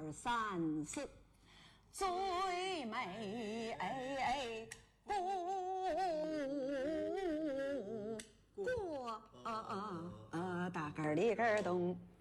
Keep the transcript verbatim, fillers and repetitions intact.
二三四，最美不过大个儿里个儿咚。